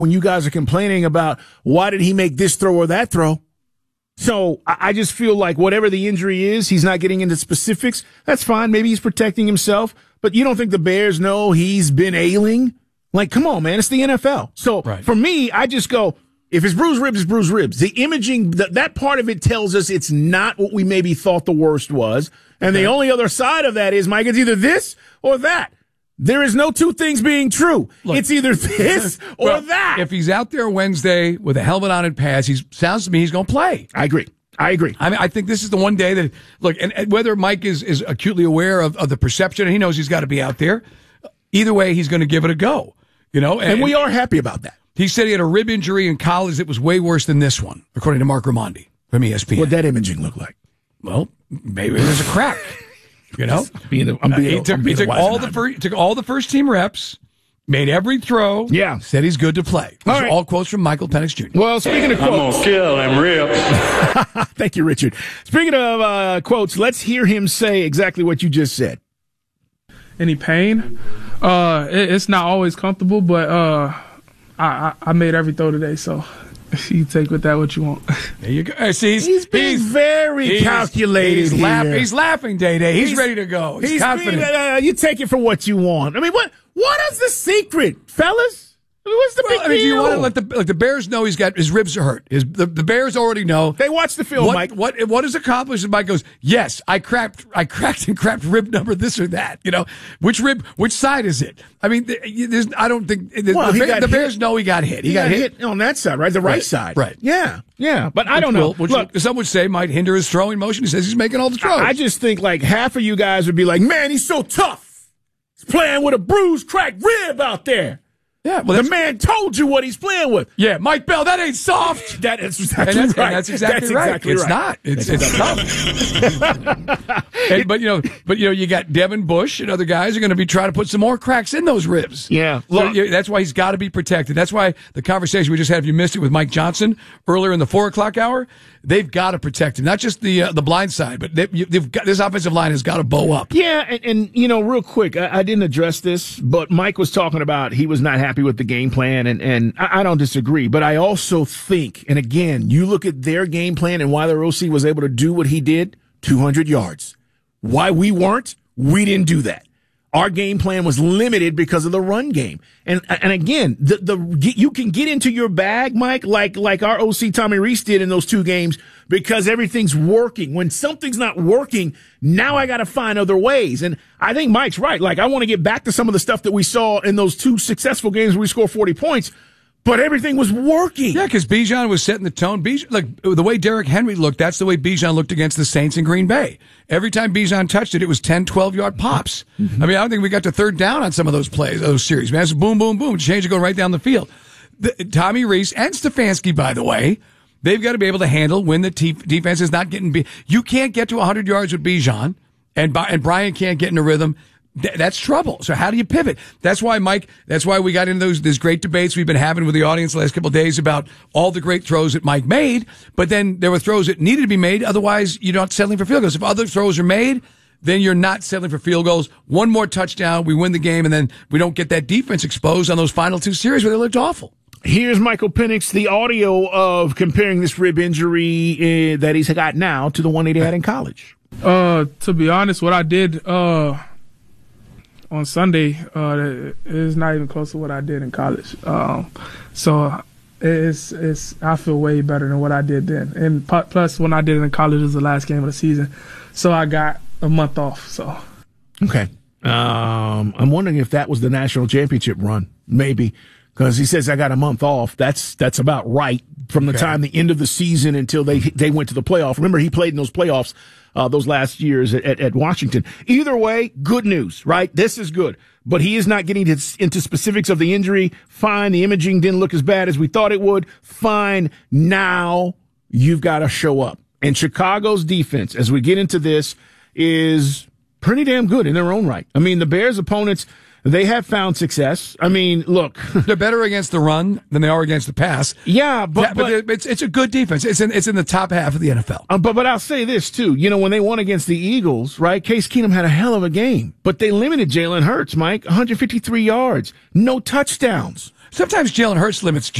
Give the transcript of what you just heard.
when you guys are complaining about why did he make this throw or that throw. So I just feel like whatever the injury is, he's not getting into specifics. That's fine. Maybe he's protecting himself. But you don't think the Bears know he's been ailing? Like, come on, man. It's the NFL. So For me, I just go, if it's bruised ribs, it's bruised ribs. The imaging, that part of it tells us it's not what we maybe thought the worst was. And the only other side of that is, Mike, it's either this or that. There is no two things being true. Look, it's either this or that. If he's out there Wednesday with a helmet on and pads, sounds to me he's going to play. I agree. I mean, I think this is the one day that, look, and whether Mike is acutely aware of the perception, and he knows he's got to be out there, either way, he's going to give it a go. And we are happy about that. He said he had a rib injury in college that was way worse than this one, according to Mark Raimondi from ESPN. What'd that imaging look like? Well, maybe there's a crack. He took all the first team reps, made every throw. Yeah, said he's good to play. Those are all quotes from Michael Penix Jr. Well, speaking of quotes, I'm gonna kill him, Rip. Thank you, Richard. Speaking of quotes, let's hear him say exactly what you just said. Any pain? It's not always comfortable, but I made every throw today, so. You take with that what you want. There you go. See, he's very calculated. He's laughing, Day-Day. He's ready to go. He's confident. You take it for what you want. I mean, what is the secret, fellas? What's the big deal? Do you want to let the Bears know his ribs are hurt? The Bears already know. They watch the film, Mike. What is accomplished? And Mike goes, yes, I cracked rib number this or that. Which side is it? I mean, I don't think the Bears know he got hit. He got hit on that side, right? The right side. Right. Yeah. But I don't know. Look, some would say might hinder his throwing motion. He says he's making all the throws. I just think like half of you guys would be like, man, he's so tough. He's playing with a bruised, cracked rib out there. Yeah, well, the man told you what he's playing with. Yeah, Mike Bell, that ain't soft. That's exactly right. That's exactly right. It's not. It's tough. But you got Devin Bush and other guys are going to be trying to put some more cracks in those ribs. Yeah, so that's why he's got to be protected. That's why the conversation we just had, if you missed it, with Mike Johnson earlier in the 4:00 hour, they've got to protect him. Not just the blind side, but they've got, this offensive line has got to bow up. Yeah, and real quick, I didn't address this, but Mike was talking about he was not happy with the game plan, and I don't disagree, but I also think, and again, you look at their game plan and why their OC was able to do what he did, 200 yards. Why we weren't, we didn't do that. Our game plan was limited because of the run game. And again, you can get into your bag, Mike, like our OC Tommy Rees did in those two games because everything's working. When something's not working, now I got to find other ways. And I think Mike's right. Like, I want to get back to some of the stuff that we saw in those two successful games where we scored 40 points. But everything was working. Yeah, because Bijan was setting the tone. The way Derrick Henry looked, that's the way Bijan looked against the Saints in Green Bay. Every time Bijan touched it, it was 10, 12-yard pops. Mm-hmm. I mean, I don't think we got to third down on some of those plays, those series. Man, it's boom, boom, boom. Change it, go right down the field. Tommy Rees and Stefanski, by the way, they've got to be able to handle when the defense is not getting beat. You can't get to 100 yards with Bijan, and Brian can't get in a rhythm. That's trouble. So how do you pivot? That's why, Mike, we got into these great debates we've been having with the audience the last couple of days about all the great throws that Mike made, but then there were throws that needed to be made. Otherwise, you're not settling for field goals. If other throws are made, then you're not settling for field goals. One more touchdown, we win the game, and then we don't get that defense exposed on those final two series where they looked awful. Here's Michael Penix, the audio of comparing this rib injury that he's got now to the one that he had in college. To be honest, what I did on Sunday is not even close to what I did in college. So I feel way better than what I did then. And plus, when I did it in college, it was the last game of the season. So I got a month off. So okay. I'm wondering if that was the national championship run, maybe. Because he says I got a month off. That's about right from the time the end of the season until they went to the playoff. Remember, he played in those playoffs those last years at Washington. Either way, good news, right? This is good. But he is not getting into specifics of the injury. Fine, the imaging didn't look as bad as we thought it would. Fine, now you've got to show up. And Chicago's defense, as we get into this, is pretty damn good in their own right. I mean, the Bears' opponents, they have found success. I mean, look. They're better against the run than they are against the pass. Yeah, but it's a good defense. It's in the top half of the NFL. But I'll say this, too. You know, when they won against the Eagles, right, Case Keenum had a hell of a game. But they limited Jalen Hurts, Mike, 153 yards, no touchdowns. Sometimes Jalen Hurts limits